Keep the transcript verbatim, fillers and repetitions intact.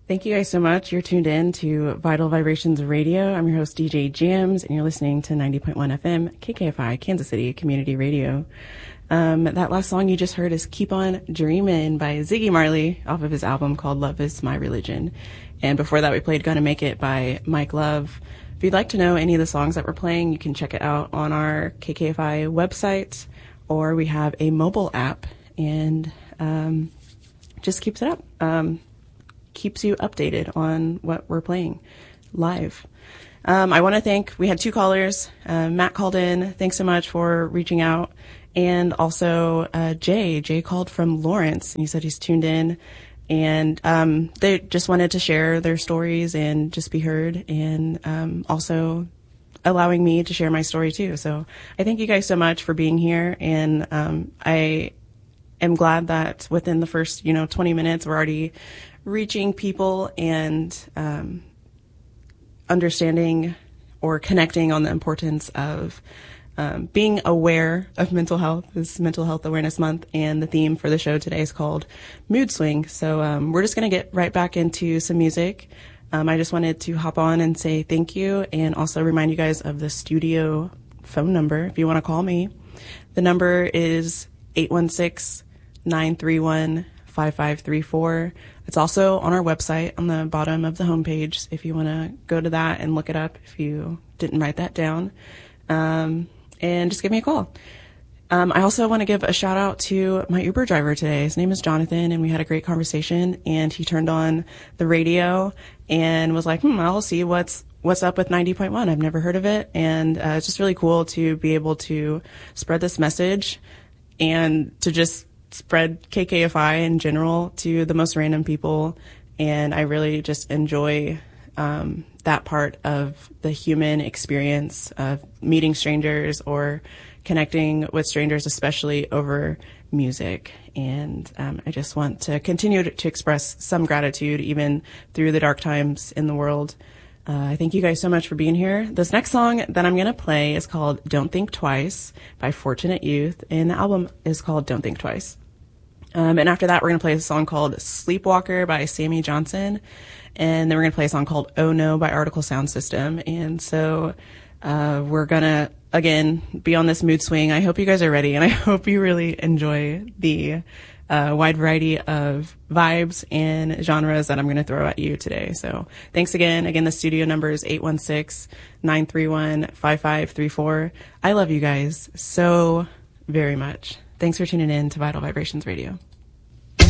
Thank you guys so much. You're tuned in to Vital Vibrations Radio. I'm your host, D J Jams, and you're listening to ninety point one F M, K K F I, Kansas City Community Radio. Um, that last song you just heard is Keep On Dreamin' by Ziggy Marley off of his album called Love Is My Religion. And before that, we played Gonna Make It by Mike Love. If you'd like to know any of the songs that we're playing, you can check it out on our K K F I website, or we have a mobile app, and um, just keeps it up. Um, keeps you updated on what we're playing live. Um, I want to thank, we had two callers. Uh, Matt called in. Thanks so much for reaching out. And also uh, Jay. Jay called from Lawrence, and he said he's tuned in. And um, they just wanted to share their stories and just be heard, and um, also allowing me to share my story too. So I thank you guys so much for being here. And um, I am glad that within the first, you know, twenty minutes, we're already reaching people and um, understanding or connecting on the importance of um, being aware of mental health. This is Mental Health Awareness Month, and the theme for the show today is called Mood Swing. So um, we're just going to get right back into some music. Um, I just wanted to hop on and say thank you, and also remind you guys of the studio phone number if you want to call me. The number is eight one six, nine three one, five five three four. It's also on our website on the bottom of the homepage if you want to go to that and look it up if you didn't write that down. Um, and just give me a call. Um, I also want to give a shout out to my Uber driver today. His name is Jonathan, and we had a great conversation, and he turned on the radio and was like, hmm, I'll see what's what's up with ninety point one. I've never heard of it. And uh, it's just really cool to be able to spread this message and to just spread K K F I in general to the most random people. And I really just enjoy um, that part of the human experience of meeting strangers or connecting with strangers, especially over music. And um, I just want to continue to, to express some gratitude even through the dark times in the world. Uh, I thank you guys so much for being here. This next song that I'm going to play is called Don't Think Twice by Fortunate Youth, and the album is called Don't Think Twice. Um, and after that, we're going to play a song called Sleepwalker by Sammy Johnson. And then we're going to play a song called Oh No by Article Sound System. And so uh, we're going to, again, be on this mood swing. I hope you guys are ready, and I hope you really enjoy the uh, wide variety of vibes and genres that I'm going to throw at you today. So thanks again. Again, the studio number is eight one six, nine three one, five five three four. I love you guys so very much. Thanks for tuning in to Vital Vibrations Radio.